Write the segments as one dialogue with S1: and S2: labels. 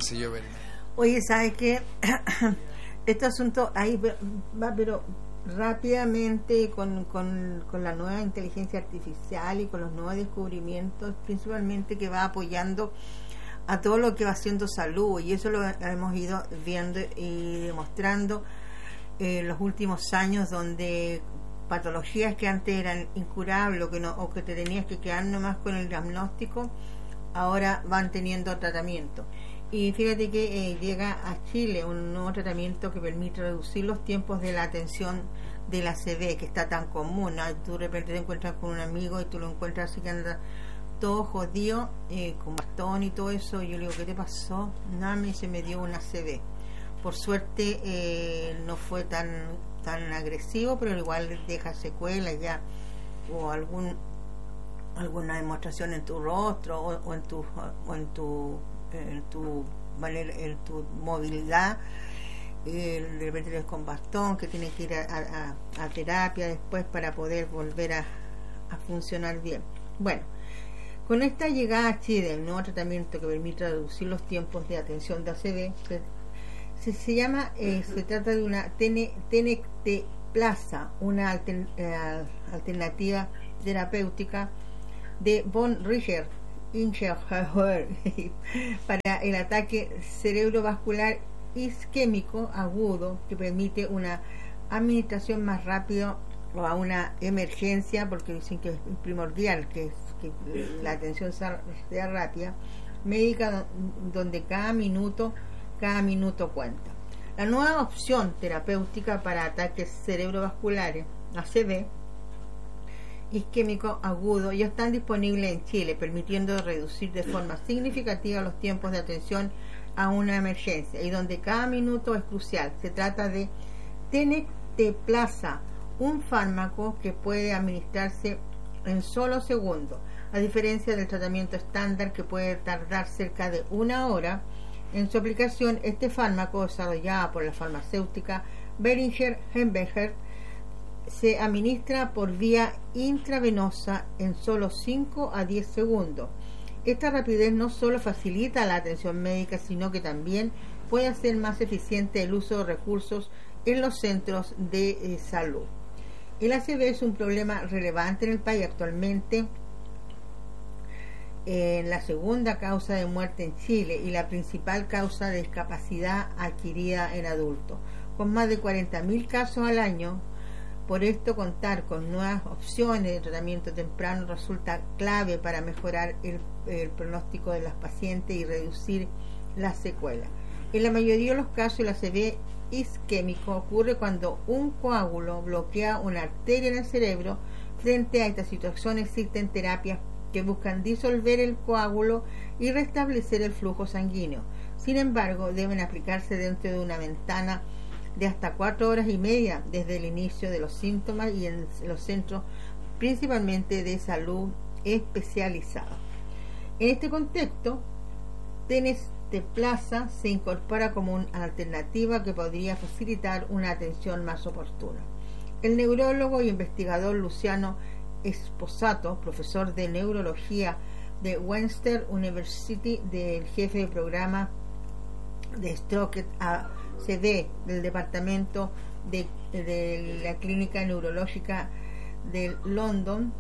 S1: sé yo, Verena.
S2: Oye, ¿sabes qué? Este asunto ahí va, pero rápidamente con la nueva inteligencia artificial y con los nuevos descubrimientos, principalmente que va apoyando a todo lo que va haciendo salud, y eso lo hemos ido viendo y demostrando en los últimos años, donde patologías que antes eran incurables o que te tenías que quedar nomás con el diagnóstico, ahora van teniendo tratamiento. Y fíjate que llega a Chile un nuevo tratamiento que permite reducir los tiempos de la atención del ACV, que está tan común, ¿no? Tú de repente te encuentras con un amigo y tú lo encuentras así que anda todo jodido, con bastón y todo eso, y yo le digo, ¿qué te pasó? Nada, se me dio un ACV. Por suerte no fue tan agresivo, pero igual deja secuelas ya, o alguna demostración en tu rostro o en tu movilidad. De repente eres con bastón, que tienes que ir a terapia después para poder volver a funcionar bien. Bueno, con esta llegada a Chile del nuevo tratamiento que permite reducir los tiempos de atención de ACV, se llama, se trata de una Tenecteplasa, una alternativa terapéutica de von Richard Ingenhauer para el ataque cerebrovascular isquémico agudo, que permite una administración más rápida o a una emergencia, porque dicen que es primordial que la atención sea rápida, médica, donde cada minuto cuenta. La nueva opción terapéutica para ataques cerebrovasculares, ACV, isquémico agudo, ya están disponibles en Chile, permitiendo reducir de forma significativa los tiempos de atención a una emergencia, y donde cada minuto es crucial. Se trata de Tenecteplasa, un fármaco que puede administrarse en solo segundos, a diferencia del tratamiento estándar que puede tardar cerca de 1 hora. En su aplicación, este fármaco, desarrollado por la farmacéutica Boehringer Ingelheim, se administra por vía intravenosa en solo 5 a 10 segundos. Esta rapidez no solo facilita la atención médica, sino que también puede hacer más eficiente el uso de recursos en los centros de salud. El ACV es un problema relevante en el país actualmente, la segunda causa de muerte en Chile y la principal causa de discapacidad adquirida en adultos, con más de 40.000 casos al año. Por esto, contar con nuevas opciones de tratamiento temprano resulta clave para mejorar el pronóstico de las pacientes y reducir las secuelas. En la mayoría de los casos, el ACV isquémico ocurre cuando un coágulo bloquea una arteria en el cerebro. Frente a esta situación, existen terapias que buscan disolver el coágulo y restablecer el flujo sanguíneo. Sin embargo, deben aplicarse dentro de una ventana de hasta 4 horas y media desde el inicio de los síntomas y en los centros principalmente de salud especializados. En este contexto, Tenecteplasa se incorpora como una alternativa que podría facilitar una atención más oportuna. El neurólogo y investigador Luciano Esposato, profesor de neurología de Western University, del jefe de programa de Stroke ACV del departamento de la clínica neurológica de London,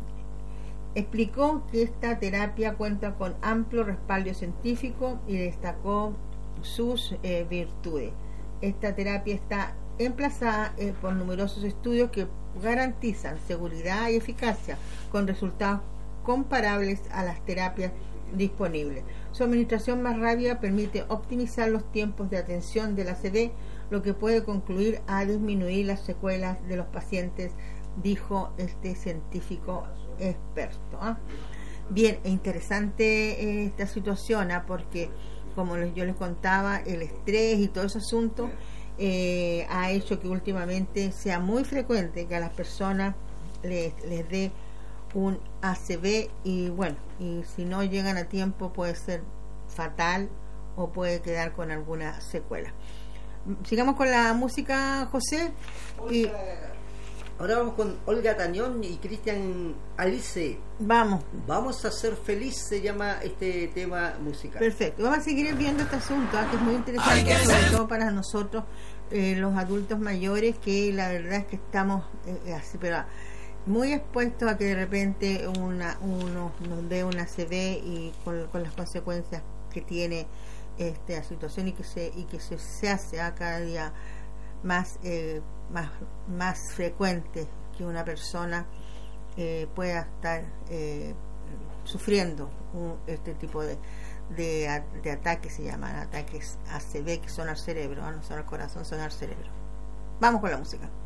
S2: explicó que esta terapia cuenta con amplio respaldo científico y destacó sus virtudes. Esta terapia está emplazada por numerosos estudios que garantizan seguridad y eficacia con resultados comparables a las terapias disponibles. Su administración más rápida permite optimizar los tiempos de atención del ACV, lo que puede concluir a disminuir las secuelas de los pacientes, dijo este científico experto. Bien, interesante esta situación, porque como yo les contaba, el estrés y todo ese asunto ha hecho que últimamente sea muy frecuente que a las personas les dé un ACV, y bueno, y si no llegan a tiempo puede ser fatal o puede quedar con alguna secuela. Sigamos con la música, José. Y
S1: Ahora vamos con Olga Tañón y Cristian Alice. Vamos a ser feliz, se llama este tema musical.
S2: Perfecto, vamos a seguir viendo este asunto, que es muy interesante, sobre todo para nosotros, los adultos mayores, que la verdad es que estamos así, pero muy expuestos a que de repente uno nos dé una ACV y con las consecuencias que tiene esta situación y que se hace cada día más frecuente que una persona pueda estar sufriendo este tipo de ataques, se llaman ataques ACV, que son al cerebro, no son al corazón, son al cerebro. Vamos con la música.